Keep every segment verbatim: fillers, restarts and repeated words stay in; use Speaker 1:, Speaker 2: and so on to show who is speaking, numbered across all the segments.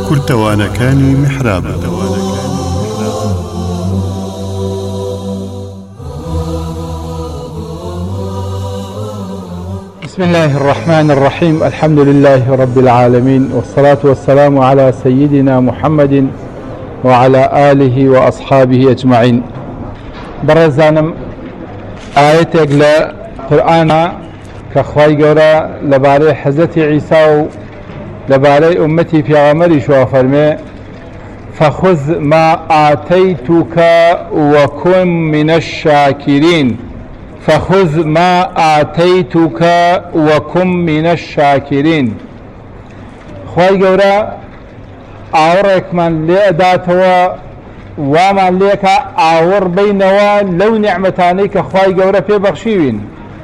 Speaker 1: کورتەوانەکانی میحراب.
Speaker 2: بسم الله الرحمن الرحيم. الحمد لله رب العالمين، والصلاة والسلام على سيدنا محمد وعلى آله وأصحابه أجمعين. برزانم آياتك لقرآن كخواي قورا لباري حزة عيسى لباري أمتي في غمري شو فرمي فخذ ما آتيتك وكن من الشاكرين. فخذ ما آتيتك وكن من الشاكرين. خواهي قورا آورك من لأداتوا ومن ليك آور بينوا لو نعمتانيك خواهي قورا في بخشيوين.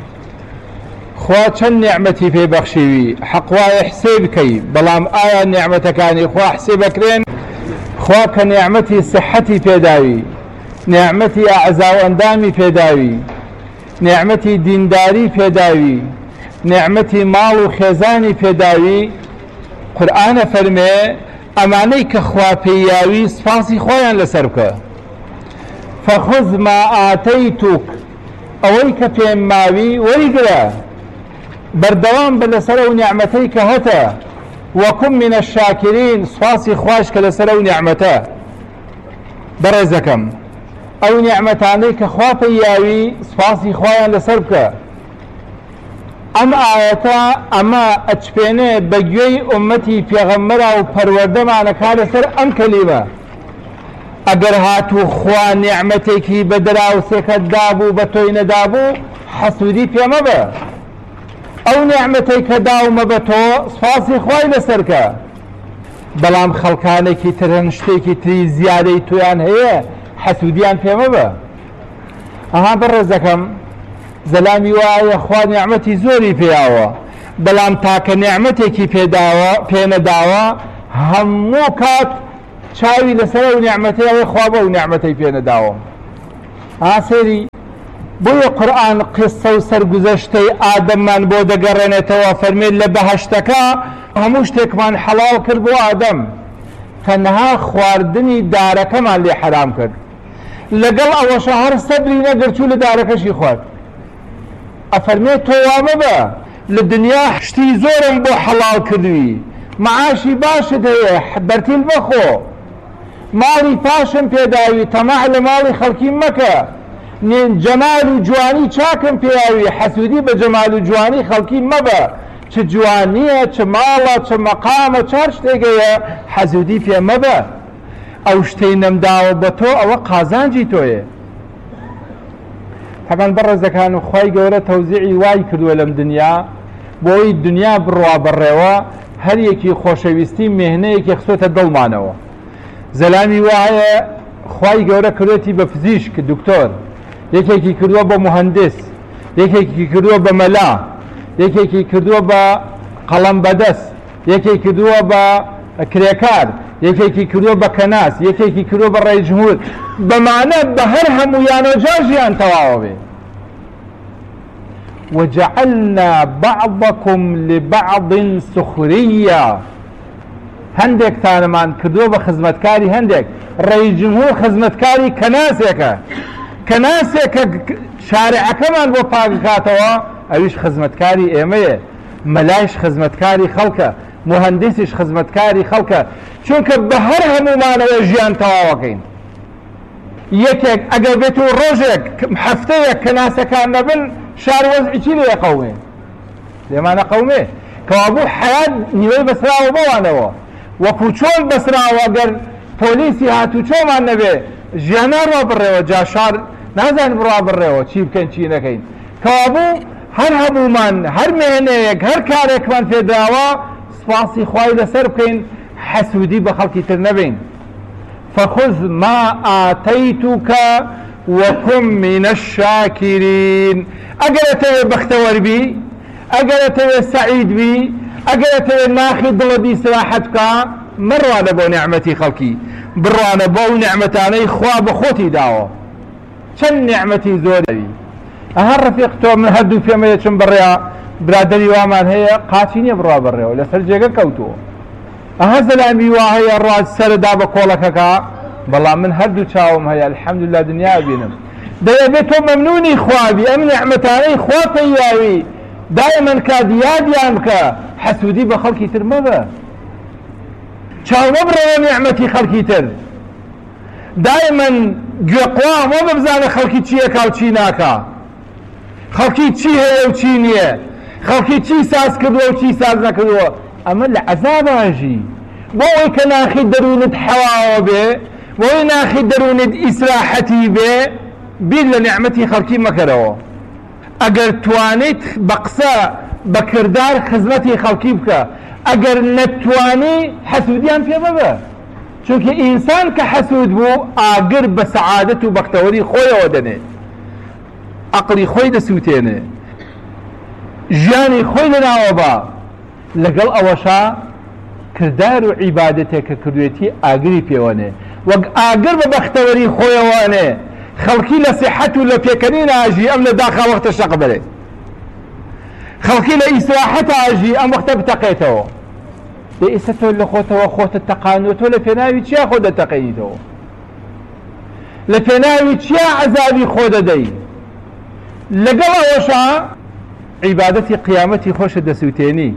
Speaker 2: خوا چەند نعمەتی پێ بەخشیوی حەق وایە حسێ بکەی، بەڵام ئایا نعمەتەکانی خوا حسێ بکرێن؟ خوا کە نعمەتی سحەتی پێداوی، نعمەتی ئەعزا و ئەندامی پێداوی، نعمەتی دینداری پێداوی، نعمەتی ماڵ و خێزانی پێداوی، قورئانە فەرمێ ئەمانەی کە خوا پێیاوی سپاسی خۆیان لەسەر بکە. فەخذ ما ئاتەیتوک، ئەوەی کە پێم ماوی وەریگرە، بەردەوام بە لەسەر ئەو نعمەتەی کە هەتە، وەکن من الشاکرین، سپاسی خوش کە لەسەر ئەو نعمەتە. بەڕێزەکەم، ئەو نعمەتانەی کە خوا پێیاوی سپاسی خۆیان لەسەر بکە. ئەم ئاەتە ئەمە ئەچپێنێ بە گوێی ئومەتی پێغەمبەرە و پەروەردەمانەکا لەسەر ئەم کەلیمە. ئەگەر هاتوو خوا نعمەتێکی بە دراوسێکت دابوو بە تۆی نەدابوو، حەسوودی پێ مەبە. ئەو نعمەتەی کە داومە بە تۆ سپاسی خوای لەسەرکە، بەڵام خەڵکانێکی تر هەن شتێکی تری زیادەی تۆیان هەیە، حەسوودیان پێ مەبە. ئەها بەڕێزەکەم، زەلامی وایە خوا نعمەتی زۆری پێیاوە، بەڵام تاکە نعمەتێکی پێ نەداوە هەموو کات چاوی لەسەر ئەو نعمەتەی ئەوەی خوا بە ئەو نعمەتەی پێ نەداوە. ئا سێری بۆیە قورئان قسە و سەرگوزەشتەی ئادەممان بۆ دەگەڕێنێتەوە، فەرمێت لە بەهەشتەکە هەموو شتێکمان حەڵاڵ کرد بۆ ئادەم، تەنها خواردنی دارەکەمان لێ حەرام کرد. لەگەڵ ئەوەشە هەر سەبری نەگرچوو لە دارەکەشی خوارد. ئەفەرمێت تۆ وا مەبە، لە دنیا شتی زۆرم بۆ حەڵاڵ کردووی، معاشی باشت هەیە، بەرتیل بەخۆ، ماڵی پاشم پێداوی، تەماع لە ماڵی خەڵکی مەکە، جەمال و جوانی چاکم پێیاوی، حەسوودی بە جەمال و جوانی خەڵکی مەبە. چ جوانیە، چ ماڵە، چ مەقامە، چار شتێکەیە، حەسوودی پێ مەبە. ئەو شتەی نەمداوە بە تۆ ئەوە قازانجی تۆیە. طبعاً بەڕێزەکان، و خوای گەورە تەوزیعی وای کردووە لەم دنیا بۆی دنیا بڕوا بەڕێوە، هەر یەکی خۆشەویستی مێهنەیەکی خستۆتە دڵمانەوە. زەلامی وایە خوای گەورە کردوێتی بە پزیشک دکتۆر، یەکێکی کردووە بە مهندس، یەکێکی کردووە بە مەلا، یەکێکی کردووە بە قەڵەم بەدەست، یەکێکی کردووە بە کرێکار، یەکێکی کردووە بە کەناس، یەکێکی کردووە بە ڕێژهور، بەمانە بە هەر هەموویانە جاژیان تەواوە بێ. وجعلنا بعضكم لبعض سخريا، هەندێکتانمان کردووە بە خزمەتکاری هەندێک. ڕێژهور خزمەتکاری کەناسێکە، کەناسێکە شارعەکەمان بۆ پاکاتەوە، ئەویش خزمەتکاری ئێمەیە. مەلایش خزمەتکاری خەڵکە، مهندسیش خزمەتکاری خەڵکە، چونکە بە هەر هەمومانەوە ژیان تەواوەکەین. یەکێک ئەگەر بێت و ڕۆژێک هەفتەیەک کەناسەکان نەبن، شار وەزعی لێ قەومێ، لێمانە قەومێ کەوابوو حەیات نیوەی بەسراوە بۆوانەوە. وەکو چۆن بەسراوە، گەر پۆلیسی هاتوو چۆمان نەبێ، ژیانە ڕوا بڕێەوە، جا شار نازان بڕوا بڕێەوە، چی بکەین چی نەکەین. کەوابوو هەر هەمومان، هەر مێنەیەک، هەر کارێکمان پێدراوە سپاسی خوای لەسەر بکەین، حەسوودی بە خەڵکی تر نەبین. فخذ ما آتيتك وكن من الشاكرين. ئەگەر ئەتەوێ بەختەوەر بی، ئەگەر ئەتەوێ سەعید بی، ئەگەر ئەتەوێ ناخی دڵەبی سراحەت بکە، مەڕوانە بۆ نعمەتی خەڵکی، بڕوانە بۆ ئەو نعمەتانەی خوا بە خۆتی داوە. چەند نعمەتی زۆری. ئەها ڕەفیق تۆ من هەردوو پێمەیە چم بڕێ برادری وامان هەیە، قاچی نییە بڕوا بڕێەوە، لەسەر جێگە کەوتووە. ئەها زەلامی وا هەیە ڕاست سەردا بە کۆڵەکەکە بەڵام من هەردوو چاوم هەیە الحەمدوللا دنیا بینم دەیەبێت تۆ مەمنونی خوابی ئەم نعمەتانەی خوا پەیاوی دایمەن کات یادیان بکە حەسوودی بە خەڵکی تر مەبە چاو مەبڕەوە نعمەتی خەڵکی تر دایمەن گوێقوا مەبە بزانە خەڵکی چیەکا و چی ناکا خەڵکی چی هەیە و چی نییە خەڵکی چی ساز کردووە و چی ساز نەکردووە ئەمە لە عەزاباژی بۆ ئەوەی کە ناخی دەروونت حەواوە بێ بۆ ئەوەی ناخی دەروونت ئیسراحەتی بێ بیر لە نعمەتی خەڵکی مەکەرەوە ئەگەر توانیت بە قسە بە کردار خزمەتی خەڵکی بکە ئەگەر نەتوانی حەسوودیان پێ ببە چونکە ئینسان کە حەسوود بوو ئاگر بە سەعادەت و بەختەوەری خۆیەوە دەنێت عەقڵی خۆی دەسووتێنێ ژیانی خۆی لەناوە بە لەگەڵ ئەوەشا کردار و عیبادەتێک کە کردوێتی ئاگری پێوەنێ وەک ئاگر بە بەختەوەری خۆیەوانێ خەڵکی لە سیحەت و لە پێکەنی ناژی ئەم لە داخا وەختە شەق بەرێ خەڵکی لە ئیسراحەت ئاژی ئەم وەختە بتەقێتەوە دە ئێستا تۆ لە خۆتەوە خۆتە تەقانوە تۆ لە پێناوی چیا خۆ دەتەقێنیتەوە لە پێناوی چیا عەزابی خۆ دەدەی لەگەڵ ئەوەشا عیبادەتی قیامەتی خۆشە دەسووتێنی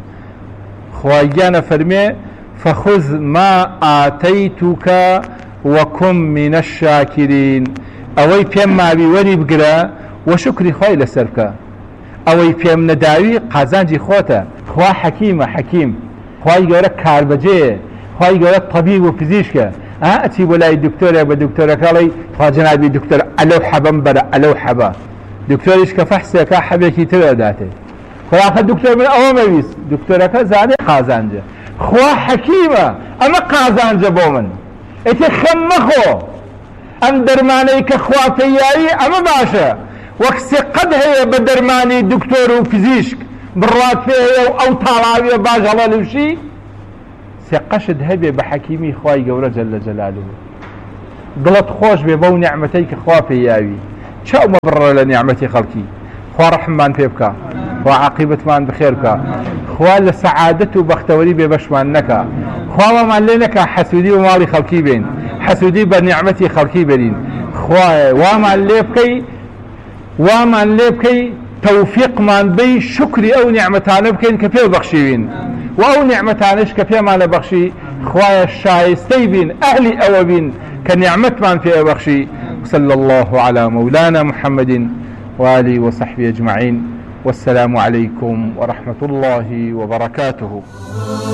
Speaker 2: خوای گیانە فەرمێ فەخذ ما ئاتەیتوکە وەکم منە الشاکرین ئەوەی پێم ماوی وەری بگرە وە شکری خوای لەسەر بکە ئەوەی پێم نەداوی قازانجی خۆتە خوا حەکیمە حەکیم خوای گەورە کاربەجێیە خوای گەورە طەبیب و پزیشکە ئا ئەچی بۆ لای دکتۆرێ بە دکتۆرەکەڵی خوا جەنابی دکتۆر ئەلەو حەبەم بەرە ئەلەو حەبە دکتۆریش کە فەحسێکە حەبێکی تر ئەداتێ خواکە دکتۆر من ئەوە مەویست دکتۆرەکە زانێ قازانجە خوا حەکیمە ئەمە قازانجە بۆ من ئێتێ خەم مەخۆ ئەم دەرمانەی کە خوا پەیاوی ئەمە باشە وەک سێقەت هەیە بە دەرمانی دکتۆر و پزیشک بڕات پێ هەیە و ئەو تاڵاویە باش هەڵە لوشی سێقەشت هەبێ بە حەکیمی خوای گەورە جەلە جەلالوه دڵت خۆش بێ بەو نعمەتەی کە خوا پەیاوی چاو مەبڕە لە نعمەتی خەڵکی خوا ڕەحممان پێ بکە خوا عاقیبەتمان بخێر بکە خوا لە سەعادەت و بەختەوەری بێبەشمان نەکە خوامان لێ نەکە حەسوودی و ماڵی خەڵکی بین حەسوودی بە نعمەتی خەڵکی بێنین خوایە وامان لێ بکەی وامان لێ بکەی تەوفیقمان بەی شکری ئەو نعمەتانە بکەین کە پێ بەخشیوین و ئەو نعمەتانش کە پێمانە بەخشی خوایە شایستەی بین ئەهلی ئەوە بین کە نعمەتمان پێ بەخشی صلى الله على مولانا محمد وآله وصحبه أجمعين والسلام عليكم ورحمة الله وبركاته.